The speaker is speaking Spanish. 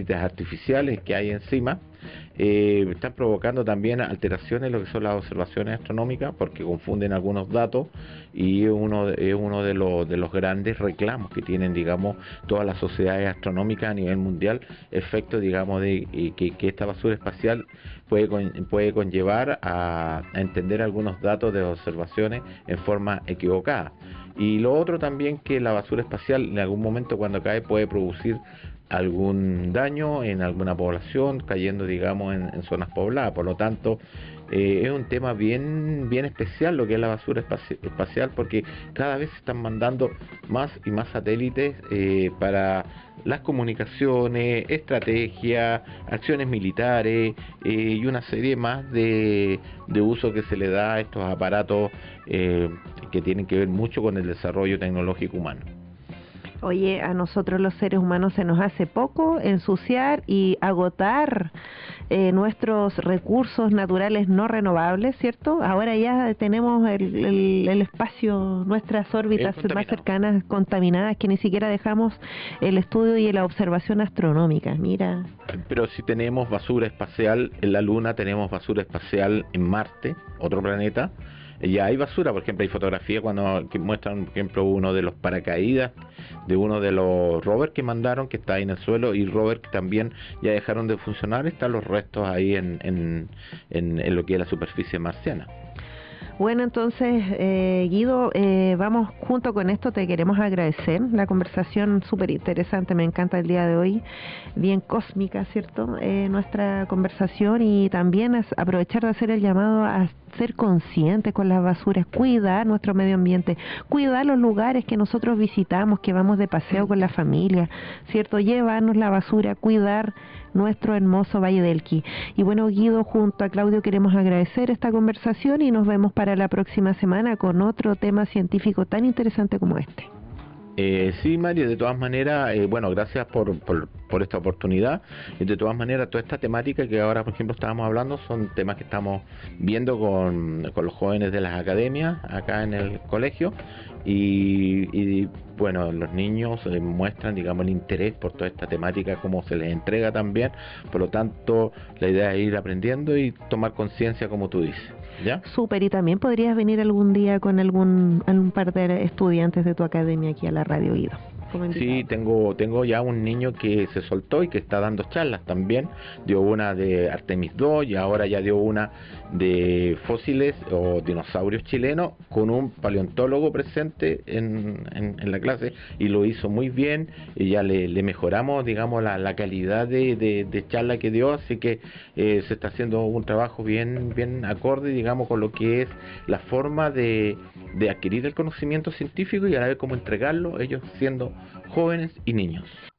satélites artificiales que hay encima, están provocando también alteraciones en lo que son las observaciones astronómicas, porque confunden algunos datos, y es uno de los grandes reclamos que tienen, digamos, todas las sociedades astronómicas a nivel mundial, efecto, digamos, de que esta basura espacial puede conllevar a entender algunos datos de observaciones en forma equivocada. Y lo otro también, que la basura espacial en algún momento, cuando cae, puede producir algún daño en alguna población, cayendo, digamos, en zonas pobladas. Por lo tanto, es un tema bien especial lo que es la basura espacial, porque cada vez se están mandando más y más satélites para las comunicaciones, estrategia, acciones militares, y una serie más de uso que se le da a estos aparatos que tienen que ver mucho con el desarrollo tecnológico humano. Oye, a nosotros los seres humanos se nos hace poco ensuciar y agotar nuestros recursos naturales no renovables, ¿cierto? Ahora ya tenemos el espacio, nuestras órbitas más cercanas contaminadas, que ni siquiera dejamos el estudio y la observación astronómica. Mira. Pero si tenemos basura espacial en la Luna, tenemos basura espacial en Marte, otro planeta. Ya hay basura, por ejemplo, hay fotografías que muestran, por ejemplo, uno de los paracaídas de uno de los rovers que mandaron, que está ahí en el suelo, y rovers que también ya dejaron de funcionar. Están los restos ahí en lo que es la superficie marciana. Bueno, entonces, Guido, vamos, junto con esto te queremos agradecer la conversación súper interesante, me encanta el día de hoy, bien cósmica, ¿cierto? Nuestra conversación, y también aprovechar de hacer el llamado a ser conscientes con las basuras, cuidar nuestro medio ambiente, cuidar los lugares que nosotros visitamos, que vamos de paseo con la familia, ¿cierto? Llevarnos la basura, cuidar nuestro hermoso Valle del Elqui. Y bueno, Guido, junto a Claudio queremos agradecer esta conversación y nos vemos para la próxima semana con otro tema científico tan interesante como este. Sí, Mario, de todas maneras, bueno, gracias por esta oportunidad. De todas maneras, toda esta temática que ahora, por ejemplo, estábamos hablando, son temas que estamos viendo con los jóvenes de las academias acá en el colegio, y bueno, los niños muestran, digamos, el interés por toda esta temática, como se les entrega también. Por lo tanto, la idea es ir aprendiendo y tomar conciencia, como tú dices. ¿Ya? Súper, y también podrías venir algún día con algún par de estudiantes de tu academia aquí a la radio, Guido. Sí, tengo ya un niño que se soltó y que está dando charlas también. Dio una de Artemis II, y ahora ya dio una de fósiles o dinosaurios chilenos, con un paleontólogo presente en la clase, y lo hizo muy bien, y ya le mejoramos, digamos, la calidad de charla que dio. Así que se está haciendo un trabajo bien acorde, digamos, con lo que es la forma de adquirir el conocimiento científico, y a la vez cómo entregarlo, ellos siendo jóvenes y niños.